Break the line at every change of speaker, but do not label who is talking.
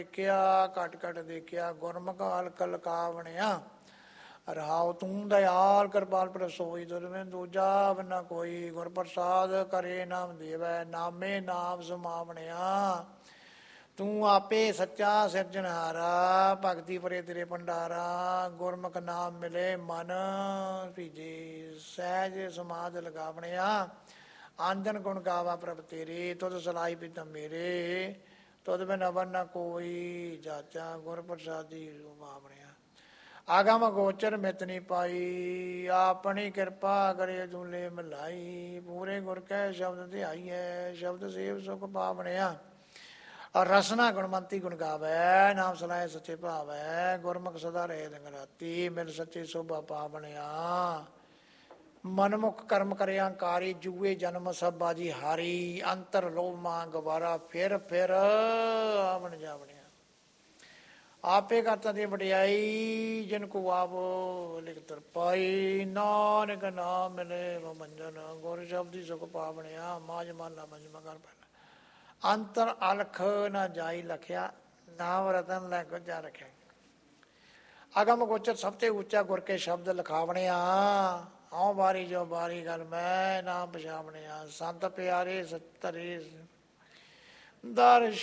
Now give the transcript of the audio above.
ਦੇਖਿਆ ਘਟ ਘਟ ਦੇਖਿਆ ਗੁਰਮੁਖ ਹਲਕ ਲਕਾਵਣਿਆ ਰਹਾਉ ਤੂੰ ਦਇਆਲ ਕਿਰਪਾਲ ਪ੍ਰਸੋਈ ਦੁਰਮਿ ਦੂਜਾ ਬਿਨਾ ਕੋਈ ਗੁਰ ਪ੍ਰਸਾਦ ਕਰੇ ਨਾਮ ਦੇਵੈ ਨਾਮੇ ਨਾਮ ਸਮਾਵਣਿਆ ਤੂੰ ਆਪੇ ਸੱਚਾ ਸਿਰਜਣਹਾਰਾ ਭਗਤੀ ਪਰੇ ਤੇਰੇ ਭੰਡਾਰਾ ਗੁਰਮੁਖ ਨਾਮ ਮਿਲੇ ਮਨ ਭੀਜੇ ਸਹਿਜ ਸਮਾਧ ਲਗਾਵਣਿਆ ਆਂਜਨ ਗੁਣ ਗਾਵਾ ਪ੍ਰਭ ਤੇਰੇ ਤੁਧ ਸਲਾਈ ਪਿਤਮ ਮੇਰੇ ਤੁਧ ਬਿਨ ਅਵਰ ਨ ਕੋਈ ਜਾਚਾ ਗੁਰ ਪ੍ਰਸਾਦੀ ਸੁਭਾਵਣਿਆ ਆਗਮ ਗੋਚਰ ਮਿਤ ਨੀ ਪਾਈ ਆਪਣੀ ਕਿਰਪਾ ਕਰੇ ਦੁਲੇ ਮਲਾਈ ਪੂਰੇ ਗੁਰ ਕੈ ਸ਼ਬਦ ਧਿਆਈਐ ਸ਼ਬਦ ਸੇਵ ਸੁਖ ਪਾਵਣਿਆ ਰਸਨਾ ਗੁਣਮੰਤੀ ਗੁਣ ਗਾਵੈ ਨਾਮ ਸਲਾਹੇ ਸੱਚੇ ਭਾਵੈ ਗੁਰਮੁਖ ਸਦਾ ਰਹੇ ਦਿਨ ਰਾਤੀ ਮਿਲ ਸੱਚੇ ਸੋਭਾ ਪਾਵਣਿਆ ਮਨਮੁਖ ਕਰਮ ਕਰਿਆ ਕਾਰੀ ਜੂਏ ਜਨਮ ਸਭ ਬਾਜੀ ਹਾਰੀ ਅੰਤਰ ਲੋਭ ਮਾਂ ਗਵਾਰਾ ਫਿਰ ਆਵਣ ਜਾਵਣਿਆ ਆਪੇ ਕਰਤਾ ਦੀ ਵਡਿਆਈ ਜਿਨ ਕੋ ਆਪ ਲਿਖ ਤਰ ਪਾਈ ਨਾਨਕ ਨਾਮ ਮਿਲੇ ਮੰਜਨ ਗੁਰ ਸ਼ਬਦੀ ਸੁਖ ਪਾਵਣਿਆ ਮਾਝ ਮਾਲਾ ਮੰਜਮਾ ਕਰ ਪਹਿਲਾ ਅੰਤਰ ਅਲਖ ਨਾ ਜਾਈ ਲਖਿਆ ਨਾਮ ਰਤਨ ਲੈ ਗੁਜਾ ਰੱਖਿਆ ਅਗਮ ਗੋਚਰ ਸਭ ਤੇ ਉੱਚਾ ਗੁਰ ਕੇ ਸ਼ਬਦ ਲਿਖਾਵਣਿਆ ਆਉ ਬਾਰੀ ਜੋ ਬਾਰੀ ਗੱਲ ਮੈਂ ਨਾਮ ਪਛਾਵਣਿਆ ਸੰਤ ਪਿਆਰੇ ਸਤਰੇ ਦਰ